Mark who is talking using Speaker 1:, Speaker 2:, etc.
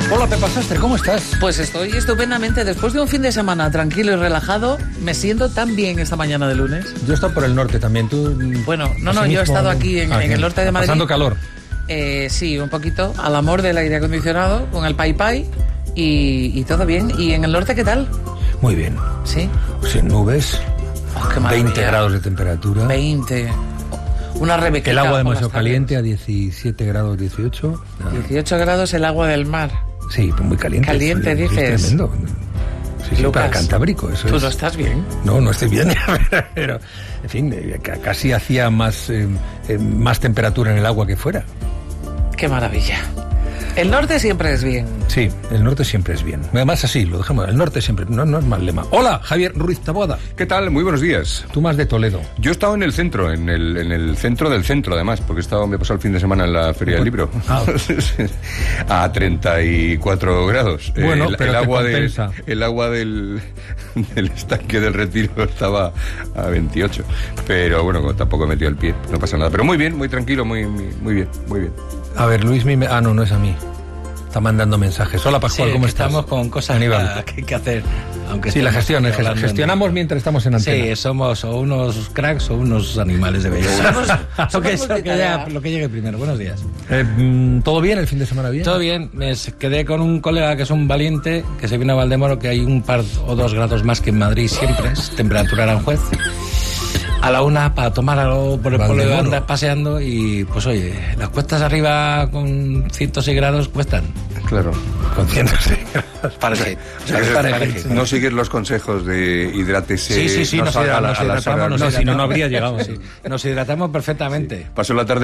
Speaker 1: Hola, Pepa Sastre, ¿cómo estás?
Speaker 2: Pues estoy estupendamente. Después de un fin de semana tranquilo y relajado, me siento tan bien esta mañana de lunes.
Speaker 1: Yo he estado por el norte también, tú...
Speaker 2: Bueno, no, yo he estado aquí en el norte de Madrid.
Speaker 1: Pasando calor.
Speaker 2: Sí, un poquito, al amor del aire acondicionado, con el pai y todo bien. ¿Y en el norte qué tal?
Speaker 1: Muy bien.
Speaker 2: ¿Sí?
Speaker 1: Sin nubes,
Speaker 2: Qué maravilla.
Speaker 1: 20 grados de temperatura.
Speaker 2: 20. Una rebequita.
Speaker 1: El agua demasiado caliente a 17 grados 18.
Speaker 2: 18 grados el agua del mar.
Speaker 1: Sí, pues muy caliente.
Speaker 2: Caliente,
Speaker 1: es
Speaker 2: dices.
Speaker 1: tremendo. Sí,
Speaker 2: Lucas,
Speaker 1: para el Cantábrico. Eso
Speaker 2: ¿tú
Speaker 1: es...
Speaker 2: no estás bien?
Speaker 1: No estoy bien, pero en fin, casi hacía más temperatura en el agua que fuera.
Speaker 2: Qué maravilla. El norte siempre es bien.
Speaker 1: Sí, el norte siempre es bien. Además así, lo dejamos, el norte siempre, no es mal lema. Hola, Javier Ruiz Taboada.
Speaker 3: ¿Qué tal? Muy buenos días.
Speaker 1: Tú más de Toledo.
Speaker 3: Yo he estado en el centro, en el centro del centro, además, porque me he pasado el fin de semana en la Feria del Libro. A 34 grados.
Speaker 1: Bueno, pero
Speaker 3: el agua del estanque del Retiro estaba a 28. Pero bueno, tampoco he metido el pie, no pasa nada. Pero muy bien, muy tranquilo, muy bien, muy bien.
Speaker 1: A ver, Luis, no es a mí. Está mandando mensajes. Hola, Pascual,
Speaker 4: sí,
Speaker 1: ¿cómo estás?
Speaker 4: Estamos con cosas que hay que hacer. Aunque
Speaker 1: sí, la gestión, gestionamos mientras estamos en antena.
Speaker 4: Sí, somos o unos cracks o unos animales de belleza. Lo que llegue primero. Buenos días.
Speaker 1: ¿Todo bien? ¿El fin de semana bien?
Speaker 4: Todo bien. Me quedé con un colega que es un valiente, que se vino a Valdemoro, que hay un par o 2 grados más que en Madrid siempre. Es temperatura Aranjuez. A la una para tomar algo por el pueblo de andar paseando y pues oye, las cuestas arriba con 106 grados cuestan.
Speaker 3: Claro.
Speaker 1: Con 106 grados.
Speaker 4: Parece.
Speaker 3: No seguir los consejos de hidrátese.
Speaker 4: Sí, nos hidratamos.
Speaker 1: Si no habría llegado.
Speaker 4: Nos hidratamos perfectamente.
Speaker 3: Sí. Pasó la tarde